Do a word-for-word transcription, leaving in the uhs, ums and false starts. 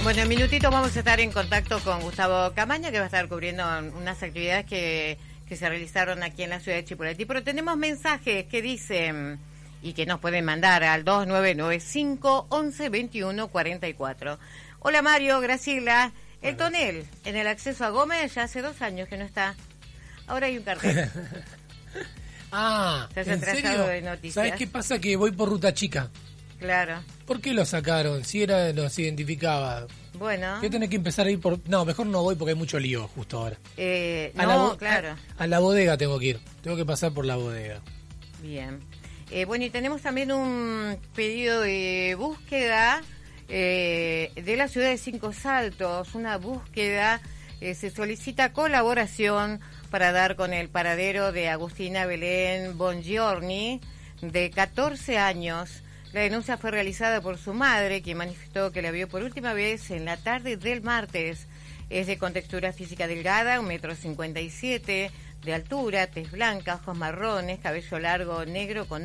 Bueno, en minutito vamos a estar en contacto con Gustavo Camaña, que va a estar cubriendo unas actividades que, que se realizaron aquí en la ciudad de Chipoleti. Pero tenemos mensajes que dicen y que nos pueden mandar al dos nueve nueve cinco, once, veintiuno, cuarenta y cuatro. Hola Mario, Graciela. El tonel en el acceso a Gómez ya hace dos años que no está. Ahora hay un cartel. Ah, Se ¿en serio? de noticias. ¿Sabes qué pasa? Que voy por ruta chica. Claro. ¿Por qué lo sacaron? Si era, los identificaba. Bueno. Yo tenés que empezar a ir por... No, mejor no voy porque hay mucho lío justo ahora. Eh, a no, la bo... claro. A, a la bodega tengo que ir. Tengo que pasar por la bodega. Bien. Eh, bueno, y tenemos también un pedido de búsqueda eh, de la ciudad de Cinco Saltos. Una búsqueda, eh, se solicita colaboración para dar con el paradero de Agustina Belén Bongiorni, de catorce años. La denuncia fue realizada por su madre, quien manifestó que la vio por última vez en la tarde del martes. Es de contextura física delgada, un metro cincuenta y siete de altura, tez blanca, ojos marrones, cabello largo negro con